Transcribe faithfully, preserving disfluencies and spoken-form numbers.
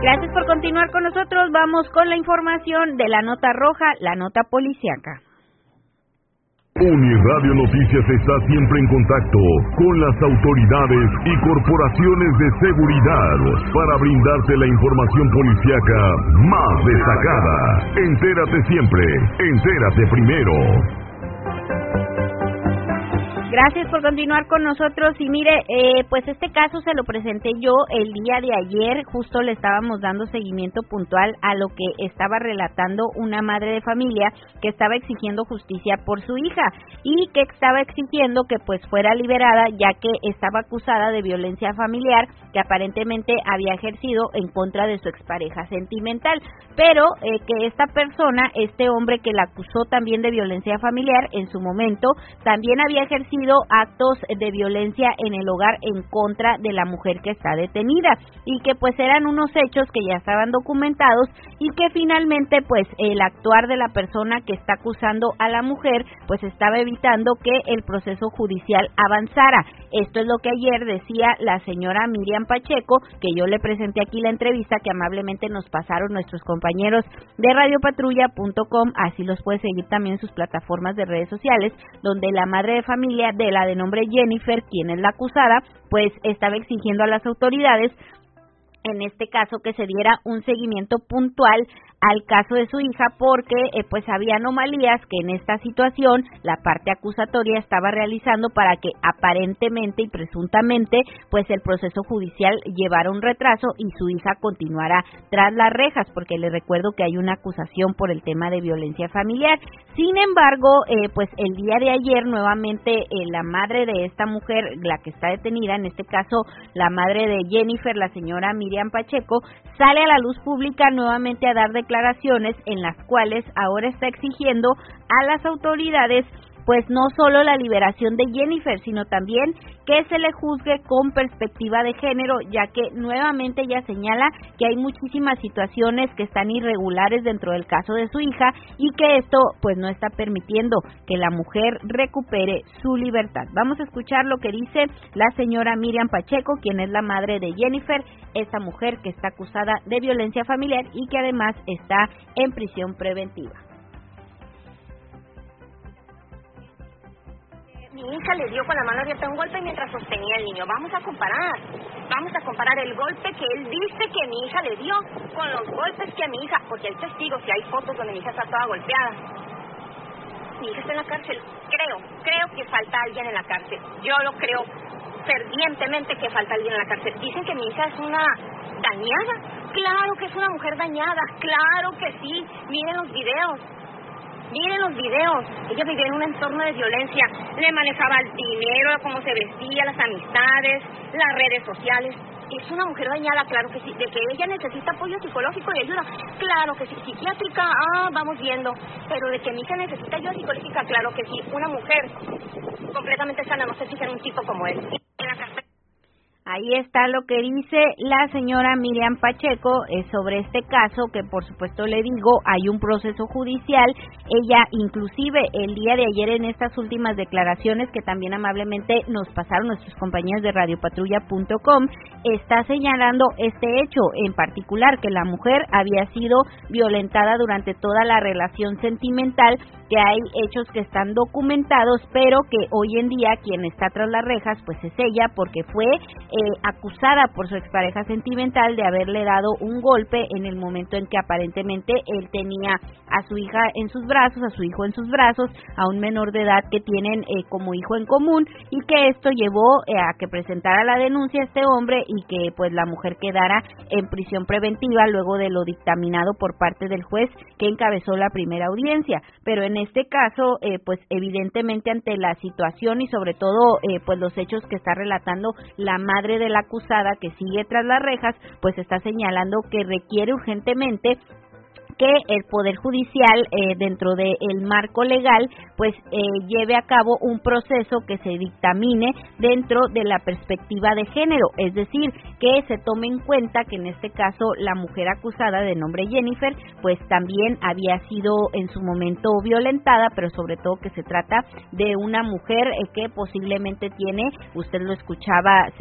Gracias por continuar con nosotros. Vamos con la información de la nota roja, la nota policíaca. Uniradio Noticias está siempre en contacto con las autoridades y corporaciones de seguridad para brindarte la información policíaca más destacada. Entérate siempre, entérate primero. Gracias por continuar con nosotros y mire, eh, pues este caso se lo presenté yo el día de ayer, justo le estábamos dando seguimiento puntual a lo que estaba relatando una madre de familia que estaba exigiendo justicia por su hija y que estaba exigiendo que pues fuera liberada ya que estaba acusada de violencia familiar que aparentemente había ejercido en contra de su expareja sentimental, pero eh, que esta persona, este hombre que la acusó también de violencia familiar en su momento, también había ejercido actos de violencia en el hogar en contra de la mujer que está detenida y que pues eran unos hechos que ya estaban documentados y que finalmente pues el actuar de la persona que está acusando a la mujer pues estaba evitando que el proceso judicial avanzara. Esto es lo que ayer decía la señora Miriam Pacheco, que yo le presenté aquí la entrevista que amablemente nos pasaron nuestros compañeros de radio patrulla punto com, así los puede seguir también en sus plataformas de redes sociales, donde la madre de familia de la de nombre Jennifer, quien es la acusada, pues estaba exigiendo a las autoridades, en este caso, que se diera un seguimiento puntual al caso de su hija porque eh, pues había anomalías que en esta situación la parte acusatoria estaba realizando para que aparentemente y presuntamente pues el proceso judicial llevara un retraso y su hija continuara tras las rejas, porque le recuerdo que hay una acusación por el tema de violencia familiar. Sin embargo, eh, pues el día de ayer nuevamente eh, la madre de esta mujer, la que está detenida, en este caso la madre de Jennifer, la señora Miriam Pacheco, sale a la luz pública nuevamente a dar declaraciones en las cuales ahora está exigiendo a las autoridades pues no solo la liberación de Jennifer, sino también que se le juzgue con perspectiva de género, ya que nuevamente ella señala que hay muchísimas situaciones que están irregulares dentro del caso de su hija y que esto pues no está permitiendo que la mujer recupere su libertad. Vamos a escuchar lo que dice la señora Miriam Pacheco, quien es la madre de Jennifer, esta mujer que está acusada de violencia familiar y que además está en prisión preventiva. Mi hija le dio con la mano abierta un golpe mientras sostenía al niño. Vamos a comparar, vamos a comparar el golpe que él dice que mi hija le dio con los golpes que mi hija, porque hay testigos y hay fotos donde mi hija está toda golpeada. Mi hija está en la cárcel, creo, creo que falta alguien en la cárcel. Yo lo creo fervientemente que falta alguien en la cárcel. Dicen que mi hija es una dañada, claro que es una mujer dañada, claro que sí, miren los videos. Miren los videos, ella vivía en un entorno de violencia, le manejaba el dinero, cómo se vestía, las amistades, las redes sociales. Es una mujer dañada, claro que sí. De que ella necesita apoyo psicológico y ayuda, claro que sí. Psiquiátrica, ah, vamos viendo. Pero de que mi hija necesita ayuda psicológica, claro que sí. Una mujer completamente sana no se fija en un tipo como él. En la carpeta. Ahí está lo que dice la señora Miriam Pacheco eh, sobre este caso, que por supuesto le digo, hay un proceso judicial. Ella inclusive el día de ayer en estas últimas declaraciones que también amablemente nos pasaron nuestros compañeros de radio patrulla punto com, está señalando este hecho en particular, que la mujer había sido violentada durante toda la relación sentimental, que hay hechos que están documentados, pero que hoy en día quien está tras las rejas pues es ella, porque fue Eh, acusada por su expareja sentimental de haberle dado un golpe en el momento en que aparentemente él tenía a su hija en sus brazos, a su hijo en sus brazos, a un menor de edad que tienen eh, como hijo en común, y que esto llevó eh, a que presentara la denuncia a este hombre y que pues la mujer quedara en prisión preventiva luego de lo dictaminado por parte del juez que encabezó la primera audiencia. Pero en este caso eh, pues evidentemente ante la situación y sobre todo eh, pues los hechos que está relatando la madre de la acusada que sigue tras las rejas, pues está señalando que requiere urgentemente que el Poder Judicial, eh, dentro del marco legal, pues eh, lleve a cabo un proceso que se dictamine dentro de la perspectiva de género, es decir, que se tome en cuenta que en este caso la mujer acusada de nombre Jennifer, pues también había sido en su momento violentada, pero sobre todo que se trata de una mujer eh, que posiblemente tiene, usted lo escuchaba,